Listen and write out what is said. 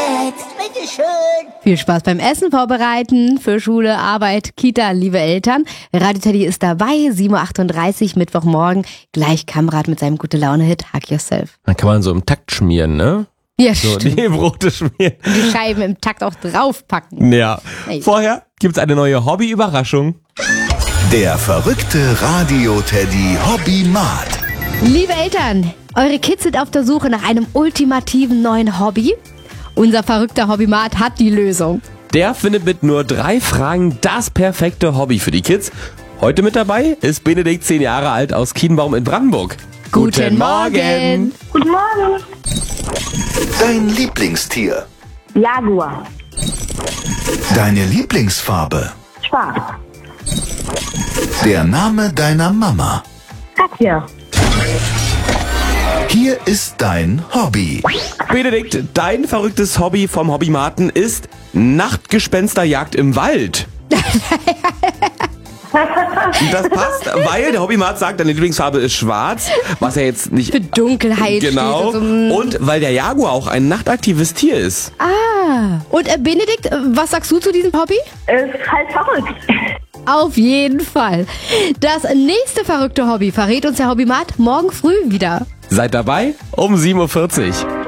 Bitteschön. Viel Spaß beim Essen vorbereiten für Schule, Arbeit, Kita, liebe Eltern. Radio Teddy ist dabei, 7.38 Uhr, Mittwochmorgen. Gleich Kamrat mit seinem Gute-Laune-Hit Hug Yourself. Dann kann man so im Takt schmieren, ne? Ja, So, stimmt. die Brote schmieren. Die Scheiben im Takt auch draufpacken. Ja. Hey. Vorher gibt's eine neue Hobby-Überraschung. Der verrückte Radio-Teddy Hobbymat. Liebe Eltern, eure Kids sind auf der Suche nach einem ultimativen neuen Hobby. Unser verrückter Hobbymat hat die Lösung. Der findet mit nur 3 Fragen das perfekte Hobby für die Kids. Heute mit dabei ist Benedikt, 10 Jahre alt, aus Kienbaum in Brandenburg. Guten Morgen. Guten Morgen. Dein Lieblingstier. Jaguar. Deine Lieblingsfarbe. Schwarz. Der Name deiner Mama. Katja. Hier ist dein Hobby. Benedikt, dein verrücktes Hobby vom Hobbymaten ist Nachtgespensterjagd im Wald. Das passt, weil der Hobbymat sagt, deine Lieblingsfarbe ist schwarz, was ja jetzt nicht... Für Dunkelheit Genau. steht. Und weil der Jaguar auch ein nachtaktives Tier ist. Und Benedikt, was sagst du zu diesem Hobby? Ist halt verrückt. Auf jeden Fall. Das nächste verrückte Hobby verrät uns der Hobbymat morgen früh wieder. Seid dabei um 7.40 Uhr.